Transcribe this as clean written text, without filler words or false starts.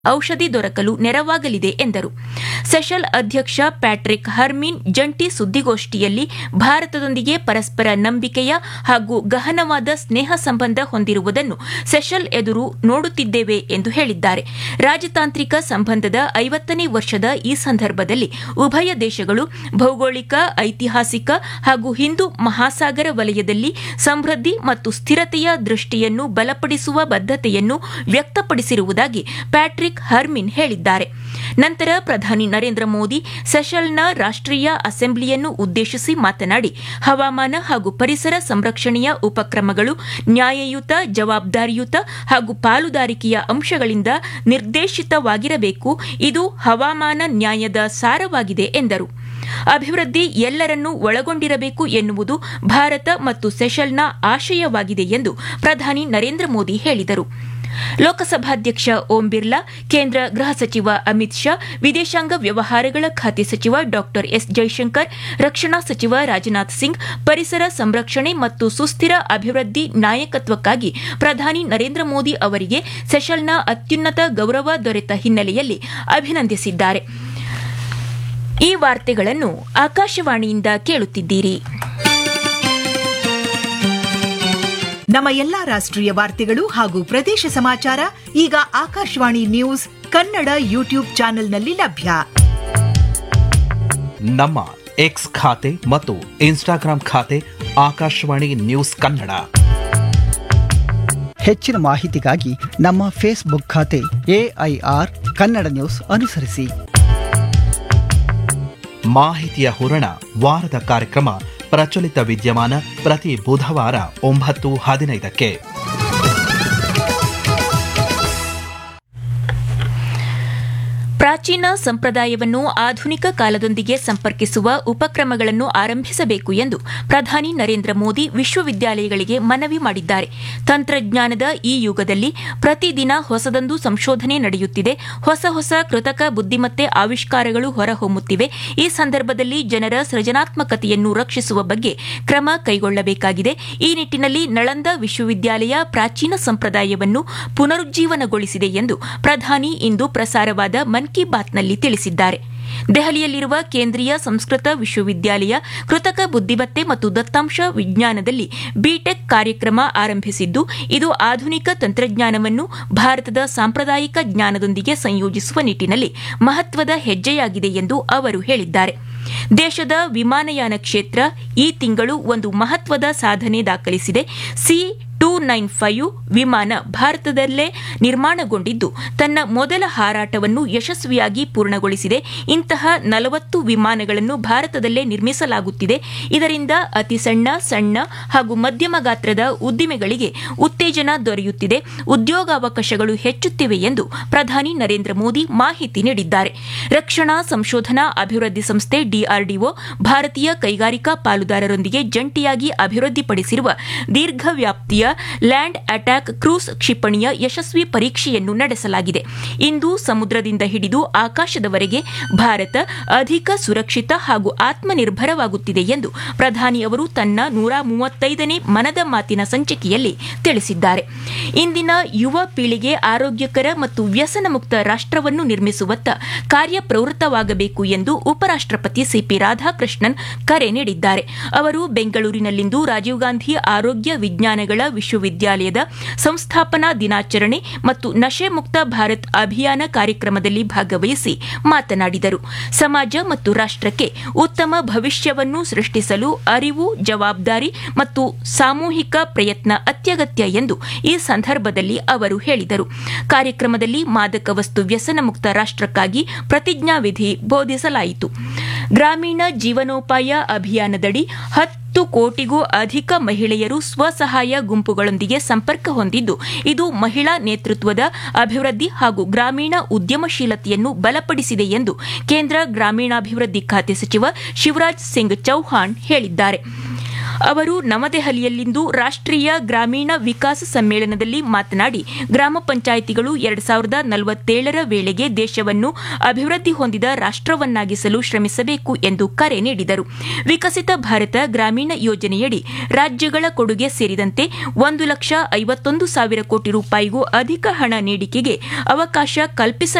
ಔಷಧಿ ದೊರಕಲು ನೆರವಾಗಲಿದೆ ಎಂದರು. ಸೆಷಲ್ ಅಧ್ಯಕ್ಷ ಪ್ಯಾಟ್ರಿಕ್ ಹರ್ಮಿನ್ ಜಂಟಿ ಸುದ್ದಿಗೋಷ್ಠಿಯಲ್ಲಿ ಭಾರತದೊಂದಿಗೆ ಪರಸ್ಪರ ನಂಬಿಕೆಯ ಹಾಗೂ ಗಹನವಾದ ಸ್ನೇಹ ಸಂಬಂಧ ಹೊಂದಿರುವುದನ್ನು ಸೆಷಲ್ ಎದುರು ನೋಡುತ್ತಿದ್ದೇವೆ ಎಂದು ಹೇಳಿದ್ದಾರೆ. ರಾಜತಾಂತ್ರಿಕ ಸಂಬಂಧದ 50ನೇ ವರ್ಷದ ಈ ಸಂದರ್ಭದಲ್ಲಿ ಉಭಯ ದೇಶಗಳು ಭೌಗೋಳಿಕ, ಐತಿಹಾಸಿಕ ಹಾಗೂ ಹಿಂದೂ ಮಹಾಸಾಗರ ವಲಯದಲ್ಲಿ ಸಮೃದ್ಧಿ ಮತ್ತು ಸ್ಥಿರತೆಯ ದೃಷ್ಟಿಯನ್ನು ಬಲಪಡಿಸುವ ಬದ್ಧತೆಯನ್ನು ವ್ಯಕ್ತಪಡಿಸಿರುವುದಾಗಿ ಪ್ಯಾಟ್ರಿಕ್ ಹರ್ಮಿನ್ ಹೇಳಿದ್ದಾರೆ. ನಂತರ ಪ್ರಧಾನಿ ನರೇಂದ್ರ ಮೋದಿ ಸೆಷಲ್ನ ರಾಷ್ಟ್ರೀಯ ಅಸೆಂಬ್ಲಿಯನ್ನು ಉದ್ದೇಶಿಸಿ ಮಾತನಾಡಿ, ಹವಾಮಾನ ಹಾಗೂ ಪರಿಸರ ಸಂರಕ್ಷಣೆಯ ಉಪಕ್ರಮಗಳು ನ್ಯಾಯಯುತ, ಜವಾಬ್ದಾರಿಯುತ ಹಾಗೂ ಪಾಲುದಾರಿಕೆಯ ಅಂಶಗಳಿಂದ ನಿರ್ದೇಶಿತವಾಗಿರಬೇಕು. ಇದು ಹವಾಮಾನ ನ್ಯಾಯದ ಸಾರವಾಗಿದೆ ಎಂದರು. ಅಭಿವೃದ್ಧಿ ಎಲ್ಲರನ್ನೂ ಒಳಗೊಂಡಿರಬೇಕು ಎನ್ನುವುದು ಭಾರತ ಮತ್ತು ಸೆಷಲ್ನ ಆಶಯವಾಗಿದೆ ಎಂದು ಪ್ರಧಾನಿ ನರೇಂದ್ರ ಮೋದಿ ಹೇಳಿದರು. ಲೋಕಸಭಾಧ್ಯಕ್ಷ ಓಂ ಬಿರ್ಲಾ, ಕೇಂದ್ರ ಗೃಹ ಸಚಿವ ಅಮಿತ್ ಶಾ, ವಿದೇಶಾಂಗ ವ್ಯವಹಾರಗಳ ಖಾತೆ ಸಚಿವ ಡಾ ಎಸ್ ಜೈಶಂಕರ್, ರಕ್ಷಣಾ ಸಚಿವ ರಾಜನಾಥ್ ಸಿಂಗ್ ಪರಿಸರ ಸಂರಕ್ಷಣೆ ಮತ್ತು ಸುಸ್ಥಿರ ಅಭಿವೃದ್ಧಿ ನಾಯಕತ್ವಕ್ಕಾಗಿ ಪ್ರಧಾನಿ ನರೇಂದ್ರ ಮೋದಿ ಅವರಿಗೆ ಸೆಷಲ್ನ ಅತ್ಯುನ್ನತ ಗೌರವ ದೊರೆತ ಹಿನ್ನೆಲೆಯಲ್ಲಿ ಅಭಿನಂದಿಸಿದ್ದಾರೆ. ಈ ವಾರ್ತೆಗಳನ್ನು ಆಕಾಶವಾಣಿಯಿಂದ ಕೇಳುತ್ತಿದ್ದೀರಿ. ನಮ್ಮ ಎಲ್ಲಾ ರಾಷ್ಟ್ರೀಯ ವಾರ್ತೆಗಳು ಹಾಗೂ ಪ್ರದೇಶ ಸಮಾಚಾರ ಈಗ ಆಕಾಶವಾಣಿ ನ್ಯೂಸ್ ಕನ್ನಡ ಯೂಟ್ಯೂಬ್ ಚಾನೆಲ್ನಲ್ಲಿ ಲಭ್ಯ. ನಮ್ಮ ಎಕ್ಸ್ ಖಾತೆ ಮತ್ತು ಇನ್ಸ್ಟಾಗ್ರಾಂ ಖಾತೆ ಆಕಾಶವಾಣಿ ನ್ಯೂಸ್ ಕನ್ನಡ. ಹೆಚ್ಚಿನ ಮಾಹಿತಿಗಾಗಿ ನಮ್ಮ ಫೇಸ್ಬುಕ್ ಖಾತೆ AIR ಕನ್ನಡ ನ್ಯೂಸ್ ಅನುಸರಿಸಿ. ಮಾಹಿತಿಯ ಹೂರಣ ವಾರದ ಕಾರ್ಯಕ್ರಮ ಪ್ರಚಲಿತ ವಿದ್ಯಮಾನ ಪ್ರತಿ ಬುಧವಾರ 9:15ಕ್ಕೆ. ಪ್ರಾಚೀನ ಸಂಪ್ರದಾಯವನ್ನು ಆಧುನಿಕ ಕಾಲದೊಂದಿಗೆ ಸಂಪರ್ಕಿಸುವ ಉಪಕ್ರಮಗಳನ್ನು ಆರಂಭಿಸಬೇಕು ಎಂದು ಪ್ರಧಾನಿ ನರೇಂದ್ರ ಮೋದಿ ವಿಶ್ವವಿದ್ಯಾಲಯಗಳಿಗೆ ಮನವಿ ಮಾಡಿದ್ದಾರೆ. ತಂತ್ರಜ್ಞಾನದ ಈ ಯುಗದಲ್ಲಿ ಪ್ರತಿದಿನ ಹೊಸದೊಂದು ಸಂಶೋಧನೆ ನಡೆಯುತ್ತಿದೆ. ಹೊಸ ಕೃತಕ ಬುದ್ದಿಮತ್ತೆ ಆವಿಷ್ಕಾರಗಳು ಹೊರಹೊಮ್ಮುತ್ತಿವೆ. ಈ ಸಂದರ್ಭದಲ್ಲಿ ಜನರ ಸೃಜನಾತ್ಮಕತೆಯನ್ನು ರಕ್ಷಿಸುವ ಬಗ್ಗೆ ಕ್ರಮ ಕೈಗೊಳ್ಳಬೇಕಾಗಿದೆ. ಈ ನಿಟ್ಟಿನಲ್ಲಿ ನಳಂದ ವಿಶ್ವವಿದ್ಯಾಲಯ ಪ್ರಾಚೀನ ಸಂಪ್ರದಾಯವನ್ನು ಪುನರುಜ್ಜೀವನಗೊಳಿಸಿದೆ ಎಂದು ಪ್ರಧಾನಿ ಇಂದು ಪ್ರಸಾರವಾದ ಮನ್ ಕಿ ಬಾತ್ನಲ್ಲಿ ತಿಳಿಸಿದ್ದಾರೆ. ದೆಹಲಿಯಲ್ಲಿರುವ ಕೇಂದ್ರೀಯ ಸಂಸ್ಕೃತ ವಿಶ್ವವಿದ್ಯಾಲಯ ಕೃತಕ ಬುದ್ದಿಮತ್ತೆ ಮತ್ತು ದತ್ತಾಂಶ ವಿಜ್ಞಾನದಲ್ಲಿ ಬಿಟೆಕ್ ಕಾರ್ಯಕ್ರಮ ಆರಂಭಿಸಿದ್ದು, ಇದು ಆಧುನಿಕ ತಂತ್ರಜ್ಞಾನವನ್ನು ಭಾರತದ ಸಾಂಪ್ರದಾಯಿಕ ಜ್ಞಾನದೊಂದಿಗೆ ಸಂಯೋಜಿಸುವ ನಿಟ್ಟಿನಲ್ಲಿ ಮಹತ್ವದ ಹೆಜ್ಜೆಯಾಗಿದೆ ಎಂದು ಅವರು ಹೇಳಿದ್ದಾರೆ. ದೇಶದ ವಿಮಾನಯಾನ ಕ್ಷೇತ್ರ ಈ ತಿಂಗಳು ಒಂದು ಮಹತ್ವದ ಸಾಧನೆ ದಾಖಲಿಸಿದೆ. C-295 ವಿಮಾನ ಭಾರತದಲ್ಲೇ ನಿರ್ಮಾಣಗೊಂಡಿದ್ದು, ತನ್ನ ಮೊದಲ ಹಾರಾಟವನ್ನು ಯಶಸ್ವಿಯಾಗಿ ಪೂರ್ಣಗೊಳಿಸಿದೆ. ಇಂತಹ 40 ವಿಮಾನಗಳನ್ನು ಭಾರತದಲ್ಲೇ ನಿರ್ಮಿಸಲಾಗುತ್ತಿದೆ. ಇದರಿಂದ ಅತಿ ಸಣ್ಣ ಹಾಗೂ ಮಧ್ಯಮ ಗಾತ್ರದ ಉದ್ದಿಮೆಗಳಿಗೆ ಉತ್ತೇಜನ ದೊರೆಯುತ್ತಿದೆ, ಉದ್ಯೋಗಾವಕಾಶಗಳು ಹೆಚ್ಚುತ್ತಿವೆ ಎಂದು ಪ್ರಧಾನಿ ನರೇಂದ್ರ ಮೋದಿ ಮಾಹಿತಿ ನೀಡಿದ್ದಾರೆ. ರಕ್ಷಣಾ ಸಂಶೋಧನಾ ಅಭಿವೃದ್ಧಿ ಸಂಸ್ಥೆ DRDO ಭಾರತೀಯ ಕೈಗಾರಿಕಾ ಪಾಲುದಾರರೊಂದಿಗೆ ಜಂಟಿಯಾಗಿ ಅಭಿವೃದ್ಧಿಪಡಿಸಿರುವ ದೀರ್ಘವ್ಯಾಪ್ತಿಯ ಲ್ಯಾಂಡ್ ಅಟ್ಯಾಕ್ ಕ್ರೂಸ್ ಕ್ಷಿಪಣಿಯ ಯಶಸ್ವಿ ಪರೀಕ್ಷೆಯನ್ನು ನಡೆಸಲಾಗಿದೆ. ಇಂದು ಸಮುದ್ರದಿಂದ ಹಿಡಿದು ಆಕಾಶದವರೆಗೆ ಭಾರತ ಅಧಿಕ ಸುರಕ್ಷಿತ ಹಾಗೂ ಆತ್ಮನಿರ್ಭರವಾಗುತ್ತಿದೆ ಎಂದು ಪ್ರಧಾನಿ ಅವರು ತನ್ನ 135ನೇ ಮನದ ಮಾತಿನ ಸಂಚಿಕೆಯಲ್ಲಿ ತಿಳಿಸಿದ್ದಾರೆ. ಇಂದಿನ ಯುವ ಪೀಳಿಗೆ ಆರೋಗ್ಯಕರ ಮತ್ತು ವ್ಯಸನ ಮುಕ್ತ ರಾಷ್ಟವನ್ನು ನಿರ್ಮಿಸುವತ್ತ ಕಾರ್ಯಪ್ರವೃತ್ತವಾಗಬೇಕು ಎಂದು ಉಪರಾಷ್ಟಪತಿ ಸಿಪಿ ರಾಧಾಕೃಷ್ಣನ್ ಕರೆ ನೀಡಿದ್ದಾರೆ. ಅವರು ಬೆಂಗಳೂರಿನಲ್ಲಿಂದು ರಾಜೀವ್ ಗಾಂಧಿ ಆರೋಗ್ಯ ವಿಜ್ಞಾನಗಳ ವಿಶ್ವವಿದ್ಯಾಲಯದ ಸಂಸ್ಥಾಪನಾ ದಿನಾಚರಣೆ ಮತ್ತು ನಶೆ ಮುಕ್ತ ಭಾರತ್ ಅಭಿಯಾನ ಕಾರ್ಯಕ್ರಮದಲ್ಲಿ ಭಾಗವಹಿಸಿ ಮಾತನಾಡಿದರು. ಸಮಾಜ ಮತ್ತು ರಾಷ್ಟಕ್ಕೆ ಉತ್ತಮ ಭವಿಷ್ಯವನ್ನು ಸೃಷ್ಟಿಸಲು ಅರಿವು, ಜವಾಬ್ದಾರಿ ಮತ್ತು ಸಾಮೂಹಿಕ ಪ್ರಯತ್ನ ಅತ್ಯಗತ್ಯ ಎಂದು ಈ ಸಂದರ್ಭದಲ್ಲಿ ಅವರು ಹೇಳಿದರು. ಕಾರ್ಯಕ್ರಮದಲ್ಲಿ ಮಾದಕ ವಸ್ತು ವ್ಯಸನ ಮುಕ್ತ ರಾಷ್ಟಕ್ಕಾಗಿ ಪ್ರತಿಜ್ಞಾವಿಧಿ ಬೋಧಿಸಲಾಯಿತು. ಗ್ರಾಮೀಣ ಜೀವನೋಪಾಯ ಅಭಿಯಾನದಡಿ 10 ಕೋಟಿಗೂ ಅಧಿಕ ಮಹಿಳೆಯರು ಸ್ವಸಹಾಯ ಗುಂಪುಗಳೊಂದಿಗೆ ಸಂಪರ್ಕ ಹೊಂದಿದ್ದು, ಇದು ಮಹಿಳಾ ನೇತೃತ್ವದ ಅಭಿವೃದ್ಧಿ ಹಾಗೂ ಗ್ರಾಮೀಣ ಉದ್ಯಮಶೀಲತೆಯನ್ನು ಬಲಪಡಿಸಿದೆ ಎಂದು ಕೇಂದ್ರ ಗ್ರಾಮೀಣಾಭಿವೃದ್ಧಿ ಖಾತೆ ಸಚಿವ ಶಿವರಾಜ್ ಸಿಂಗ್ ಚೌಹಾಣ್ ಹೇಳಿದ್ದಾರೆ. ಅವರು ನವದೆಹಲಿಯಲ್ಲಿಂದು ರಾಷ್ಟ್ರೀಯ ಗ್ರಾಮೀಣ ವಿಕಾಸ ಸಮ್ಮೇಳನದಲ್ಲಿ ಮಾತನಾಡಿ ಗ್ರಾಮ ಪಂಚಾಯಿತಿಗಳು 2047ರ ವೇಳೆಗೆ ದೇಶವನ್ನು ಅಭಿವೃದ್ಧಿ ಹೊಂದಿದ ರಾಷ್ಟ್ರವನ್ನಾಗಿಸಲು ಶ್ರಮಿಸಬೇಕು ಎಂದು ಕರೆ ನೀಡಿದರು. ವಿಕಸಿತ ಭಾರತ ಗ್ರಾಮೀಣ ಯೋಜನೆಯಡಿ ರಾಜ್ಯಗಳ ಕೊಡುಗೆ ಸೇರಿದಂತೆ 1,51,000 ಕೋಟಿ ರೂಪಾಯಿಗೂ ಅಧಿಕ ಹಣ ನೀಡಿಕೆಗೆ ಅವಕಾಶ ಕಲ್ಪಿಸಲಾಗಿದೆ